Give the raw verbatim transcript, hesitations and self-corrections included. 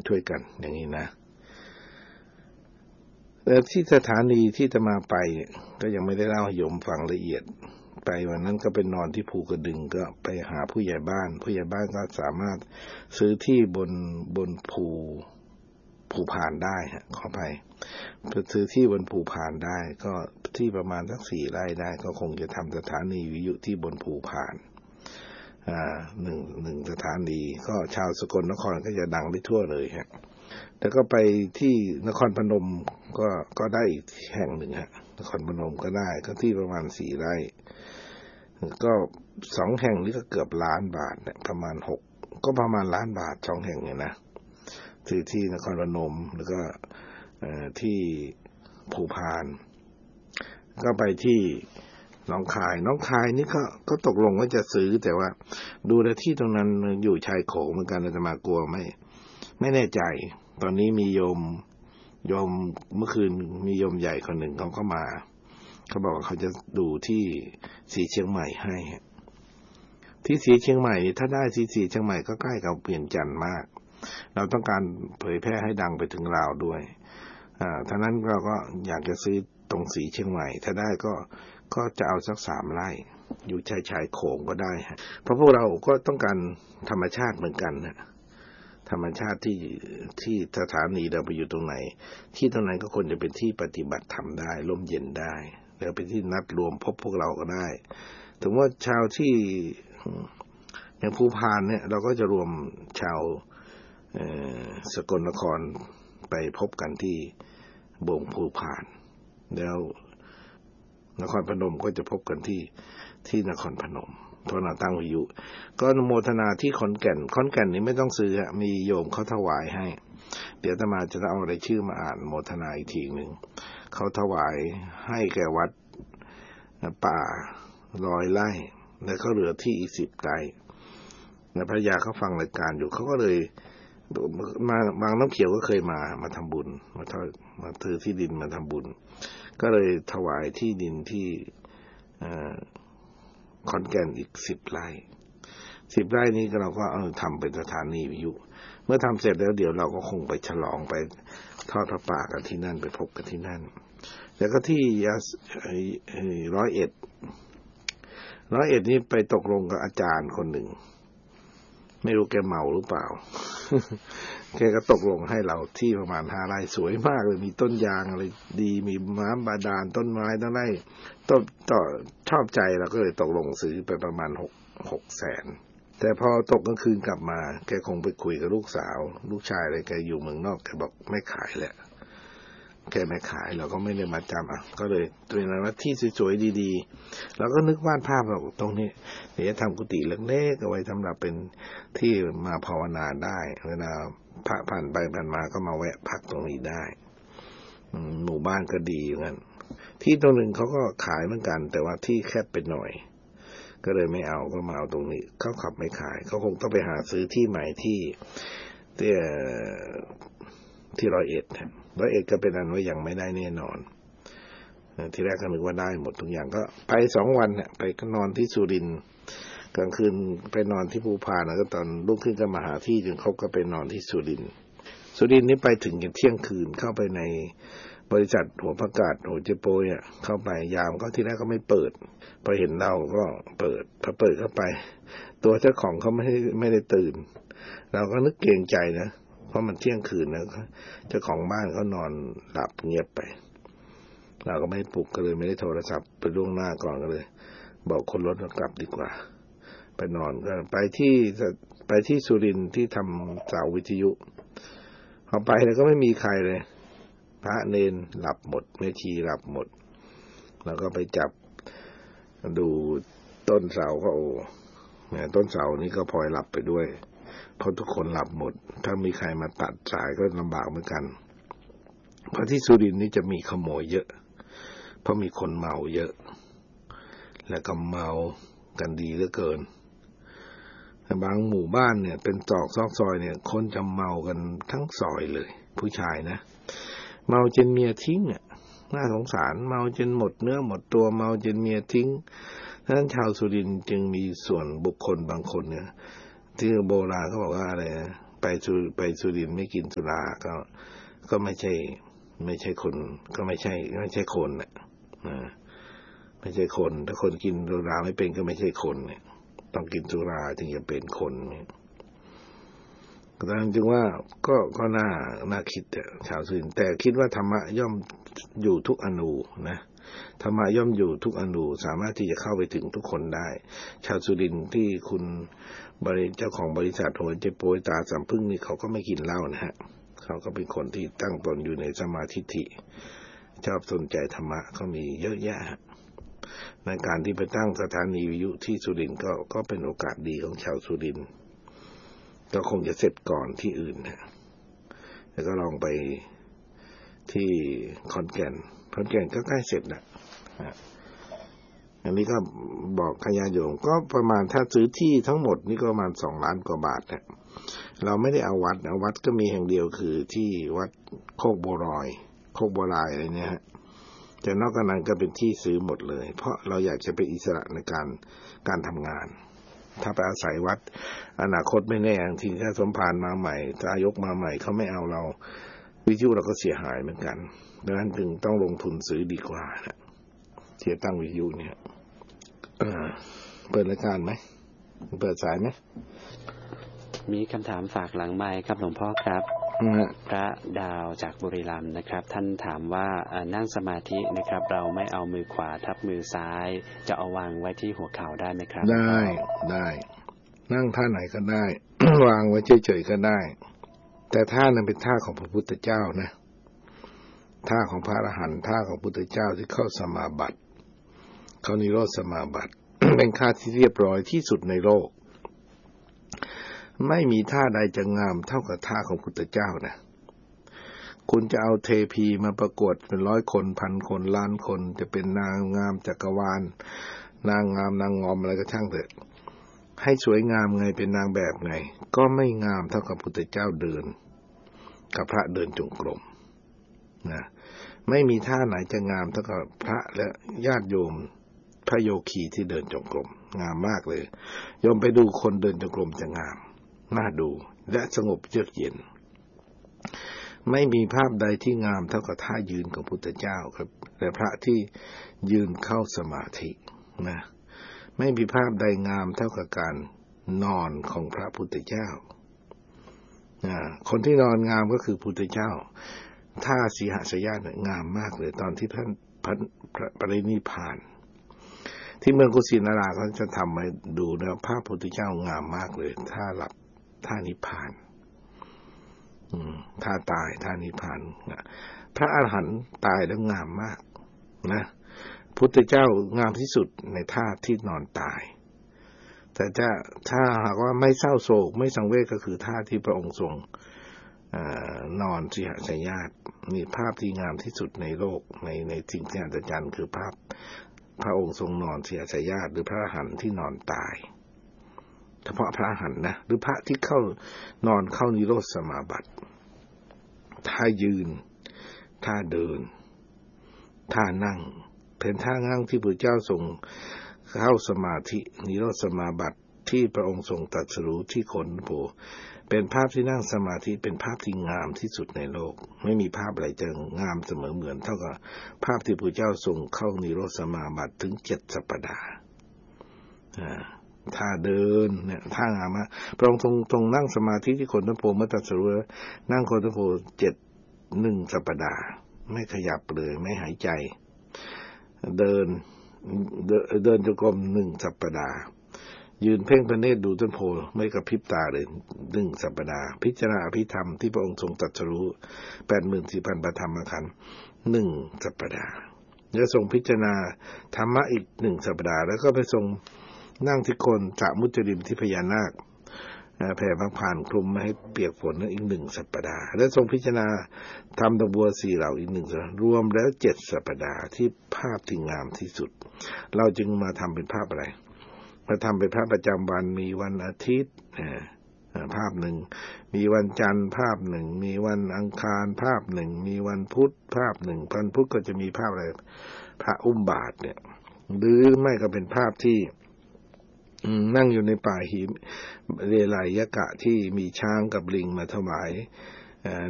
ช่วยกันอย่างนี้นะแต่ที่สถานีที่จะมาไปก็ยังไม่ได้เล่าให้โยมฟังละเอียดไปวันนั้นก็เป็นนอนที่ภูกระดึงก็ไปหาผู้ใหญ่บ้านผู้ใหญ่บ้านก็สามารถซื้อที่บนบนภูภูพานได้ฮะขอไปซื้อที่บนภูพานได้ก็ที่ประมาณสักสี่ไร่ได้ก็คงจะทำสถานีวิทยุที่บนภูพานอ่าหนึ่งหนึ่งสถานีก็ชาวสกลนครก็จะดังไปทั่วเลยฮะแล้วก็ไปที่นครพนมก็ก็ได้อีกแห่งหนึ่งฮะนครพนมก็ได้ก็ที่ประมาณสี่ไร่ก็สองแห่งนี้ก็เกือบล้านบาทเนี่ยประมาณหกก็ประมาณล้านบาทสองแห่งเนี่ยนะที่ที่นครพนมแล้วก็ที่ภูพานก็ไปที่หนองคายหนองคายนี่ก็ก็ตกลงว่าจะซื้อแต่ว่าดูแลที่ตรงนั้นอยู่ชายโขงเหมือนกันอาตมากลัวไม่ไม่แน่ใจตอนนี้มีโยมโยมเมื่อคืนมีโยมใหญ่คนหนึ่งเขาก็มาเขาบอกว่าเขาจะดูที่สีเชียงใหม่ให้ที่สีเชียงใหม่ถ้าได้ที่สีเชียงใหม่ก็ใกล้กับเวียงจันทร์มากเราต้องการเผยแพร่ให้ดังไปถึงลาวด้วยอ่าท่านั้นเราก็อยากจะซื้อตรงสีเชียงใหม่ถ้าได้ก็ก็จะเอาสักสามไร่อยู่ชายชายโขงก็ได้เพราะพวกเราก็ต้องการธรรมชาติเหมือนกันนะธรรมชาติที่ที่สถานีเราไปอยู่ตรงไหนที่ตรงนั้นก็ควรจะเป็นที่ปฏิบัติธรรมได้ร่มเย็นได้แล้วเป็นที่นัดรวมพบพวกเราก็ได้ถึงว่าชาวที่อย่างภูพานเนี่ยเราก็จะรวมชาวสกลนครไปพบกันที่บงภูพานแล้วนครพนมก็จะพบกันที่ที่นครพนมเพราะเราตั้งวิทยุก็อนุโมทนาที่ขอนแก่นขอนแก่นนี่ไม่ต้องซื้อมีโยมเขาถวายให้เดี๋ยวอาตมาจะเอารายชื่อมาอ่านโมทนาอีกทีนึงเขาถวายให้แก่วัดป่าร้อยไร่แล้วเขาเหลือที่อีกสิบไร่ในพระยาเขาฟังรายการอยู่เขาก็เลยมาบางน้ำเขียวก็เคยมามาทำบุญมาทอดมาถือที่ดินมาทำบุญก็เลยถวายที่ดินที่ขอนแก่นอีกสิบไร่สิบไร่นี้เราก็เอาทำเป็นสถานีวิทยุเมื่อทำเสร็จแล้วเดี๋ยวเราก็คงไปฉลองไปทอดพระป่ากันที่นั่นไปพบกันที่นั่นแล้วก็ที่ร้อยเอ็ดร้อยเอ็ดนี่ไปตกลงกับอาจารย์คนหนึ่งไม่รู้แกเมาหรือเปล่า แกก็ตกลงให้เราที่ประมาณห้าไร่สวยมากเลยมีต้นยางอะไรดีมีน้ำบาดาลต้นไม้ต้นไร่ต้นต่อชอบใจเราก็เลยตกลงซื้อไปประมาณหกหกแสนแต่พอตกกลางคืนกลับมาแกคงไปคุยกับลูกสาวลูกชายอะไรแกอยู่เมืองนอกแกบอกไม่ขายแหละแกไม่ขายเราก็ไม่ได้มาจำอ่ะก็เลยตัวนั้นว่าที่สวยๆดีๆเราก็นึกวาดภาพเราตรงนี้เดี๋ยวจะทำกุฏิเล็กๆเอาไว้สำหรับเป็นที่มาภาวนาได้เวลาพระผ่านไปผ่านมาก็มาแวะพักตรงนี้ได้หมู่บ้านก็ดีเหมือนกันที่ตรงหนึ่งเขาก็ขายเหมือนกันแต่ว่าที่แคบไปหน่อยก็เลยไม่เอาก็มาเอาตรงนี้เขาขับไม่ขายเขาคงต้องไปหาซื้อที่ใหม่ที่ที่ที่ร้อยเอ็ดร้อยเอ็ดก็เป็นอันว่ายังไม่ได้แน่นอนทีแรกก็นึกว่าได้หมดทุกอย่างก็ไปสองวันเนี่ยไปก็นอนที่สุรินทร์กลางคืนไปนอนที่ภูพานแล้วก็ตอนรุ่งขึ้นก็มาหาที่จนเขาก็ไปนอนที่สุรินทร์สุรินทร์นี่ไปถึงกันเที่ยงคืนเข้าไปในบริษัทหัวประกาศหัวเจโปยอ่ะเข้าไปยามก็ทีแรกก็ไม่เปิดพอเห็นเราก็เปิดพอเปิดเข้าไปตัวเจ้าของเขาไม่ไม่ได้ตื่นเราก็นึกเกรงใจนะเพราะมันเที่ยงคืนแล้วเจ้าของบ้านเขานอนหลับเงียบไปเราก็ไม่ปลุกก็เลยไม่ได้โทรศัพท์ไปล่วงหน้าก่อนก็เลยบอกคนรถกลับดีกว่าไปนอนก็ไปที่ไปที่สุรินทร์ที่ทำเสาวิทยุพอไปแล้วก็ไม่มีใครเลยพระเนนหลับหมดแม่ชีหลับหมดแล้วก็ไปจับดูต้นเสาก็โอ้เนี่ยต้นเสานี้ก็พลอยหลับไปด้วยเพราะทุกคนหลับหมดถ้ามีใครมาตัดสายก็ลำบากเหมือนกันเพราะที่สุรินทร์นี่จะมีขโมยเยอะเพราะมีคนเมาเยอะและก็เมากันดีเหลือเกินบางหมู่บ้านเนี่ยเป็นตอกซอกซอยเนี่ยคนจะเมากันทั้งซอยเลยผู้ชายนะเมาจนเมียทิ้งอ่ะน่าสงสารเมาจนหมดเนื้อหมดตัวเมาจนเมียทิ้งดังนั้นชาวสุรินทร์จึงมีส่วนบุคคลบางคนเนี่ยที่โบราณเขาบอกว่าอะไรไปไปสุไปสุรินทร์ไม่กินสุราก็ก็ไม่ใช่ไม่ใช่คนก็ไม่ใช่ไม่ใช่คนน่ะนะไม่ใช่คนถ้าคนกินสุราไม่เป็นก็ไม่ใช่คนเนี่ยต้องกินสุราถึงจะเป็นคนเนี่ยดังนั้นจึงว่าก็ก็น่าน่าคิดชาวสุรินทร์แต่คิดว่าธรรมะย่อมอยู่ทุกอนูนะธรรมะย่อมอยู่ทุกอนูสามารถที่จะเข้าไปถึงทุกคนได้ชาวสุรินทร์ที่คุณบริเจ้าของบริษัทโหนเจโปยตาสัมพึ่งนี่เขาก็ไม่กินเหล้านะฮะเขาก็เป็นคนที่ตั้งตนอยู่ในสมาธิิชอบสนใจธรรมะเขามีเยอะแยะในการที่ไปตั้งสถานีวิทยุที่สุรินทร์ก็ก็เป็นโอกาสดีของชาวสุรินทร์ก็คงจะเสร็จก่อนที่อื่นนะแล้วก็ลองไปที่ขอนแก่นขอนแก่นก็ใกล้เสร็จนะอันนี้ก็บอกขยายโยมก็ประมาณถ้าซื้อที่ทั้งหมดนี่ก็ประมาณสองล้านกว่าบาทนะเราไม่ได้เอาวัดเอาวัดก็มีแห่งเดียวคือที่วัดโคกบัวลอยโคกบัวลายอะไรเนี่ยฮะแต่นอกจากนั้นก็เป็นที่ซื้อหมดเลยเพราะเราอยากจะเป็นอิสระในการการทำงานถ้าไปอาศัยวัดอนาคตไม่แน่บางทีถ้าสมภารมาใหม่ถ้ายกมาใหม่เขาไม่เอาเราวิทยุเราก็เสียหายเหมือนกันดังนั้นจึงต้องลงทุนซื้อดีกว่านะเสียตั้งวิทยุเนี่ยเปิดรายการไหมเปิดสายไหมมีคำถามฝากหลังไมค์ครับหลวงพ่อครับพระดาวจากบุรีรัมย์นะครับท่านถามว่านั่งสมาธินะครับเราไม่เอามือขวาทับมือซ้ายจะเอาวางไว้ที่หัวเข่าได้ไหมครับได้ได้นั่งท่าไหนก็ได้ วางไว้เฉยๆก็ได้แต่ท่านั้นเป็นท่าของพระพุทธเจ้านะท่าของพระอรหันต์ท่าของพระพุทธเจ้าที่เข้าสมาบัติเข้านิโรธสมาบัติ เป็นท่าที่เรียบร้อยที่สุดในโลกไม่มีท่าใดจะงามเท่ากับท่าของพุทธเจ้านะคุณจะเอาเทพีมาประกวดเป็นร้อยคนพันคนล้านคนจะเป็นนางงามจักรวาลนางงามนางงอมอะไรก็ช่างเถอะให้สวยงามไงเป็นนางแบบไงก็ไม่งามเท่ากับพุทธเจ้าเดินกับพระเดินจงกรมนะไม่มีท่าไหนจะงามเท่ากับพระและญาติโยมพระโยคีที่เดินจงกรมงามมากเลยโยมไปดูคนเดินจงกรมจะงามน่าดูและสงบเยือกเย็นไม่มีภาพใดที่งามเท่ากับท่ายืนของพุทธเจ้าครับแต่พระที่ยืนเข้าสมาธินะไม่มีภาพใดงามเท่ากับการนอนของพระพุทธเจ้าคนที่นอนงามก็คือพุทธเจ้าท่าสีหสยญาณงามมากเลยตอนที่ท่านปรินิพพานที่เมืองกุสินาราเขาจะทำให้ดูนะภาพพุทธเจ้างามมากเลยท่าหลับท่านิพพานท่าตายท่านิพพานพระอรหันต์ตายแล้วงามมากนะพุทธเจ้างามที่สุดในท่าที่นอนตายแต่ถ้าถ้าหากว่าไม่เศร้าโศกไม่สังเวชก็คือท่าที่พระองค์ทรงนอนสิหสยญาณนี่ภาพที่งามที่สุดในโลกในในสิ่งที่อัศจรรย์คือภาพพระองค์ทรงนอนสิหสยญาณหรือพระอรหันต์ที่นอนตายเฉพาะพระอรหันต์นะหรือพระที่เข้านอนเข้านิโรธสมาบัติท่ายืนท่าเดินท่านั่งเป็นท่านั่งที่พระเจ้าทรงเข้าสมาธินิโรธสมาบัติที่พระองค์ทรงตรัสรู้ที่โคนโพเป็นภาพที่นั่งสมาธิเป็นภาพที่งามที่สุดในโลกไม่มีภาพอะไรจะงามเสมอเหมือนเท่ากับภาพที่พระเจ้าทรงเข้านิโรธสมาบัติถึงเจ็ดสัปดาห์ท่าเดินเนี่ยท่างามมากพระองค์ทรงทรงนั่งสมาธิที่โคนโพเมื่อตรัสรู้นั่งโคนโพเจ็ดหนึ่งสัปดาห์ไม่ขยับเลยไม่หายใจเดินเดินจงกรมหนึ่งสัปดาห์ยืนเพ่งพระเนตรดูต้นโพไม่กระพริบตาเลยหนึ่งสัปดาห์พิจารณาอภิธรรมที่พระองค์ทรงตรัสรู้ แปดหมื่นสี่พัน ประธรรมขันธ์หนึ่งสัปดาห์แล้วทรงพิจารณาธรรมะอีกหนึ่งสัปดาห์แล้วก็ไปทรงนั่งที่โคนสระมุจริมที่พญานาคแผ่พังผ่านคลุมไม่ให้เปียกฝนอีกหนึ่งสัปดาห์และทรงพิจารณาทำดอกบัวสี่เหล่าอีกหนึ่งสัปดาห์รวมแล้วเจ็ดสัปดาห์ที่ภาพที่งามที่สุดเราจึงมาทำเป็นภาพอะไรมาทำเป็นภาพประจำวันมีวันอาทิตย์ภาพหนึ่งมีวันจันทร์ภาพหนึ่งมีวันอังคารภาพหนึ่งมีวันพุธภาพหนึ่งวันพุธก็จะมีภาพอะไรพระอุ้มบาตรเนี่ยหรือไม่ก็เป็นภาพที่นั่งอยู่ในป่าหิมเรไลยกะที่มีช้างกับลิงมาถวาย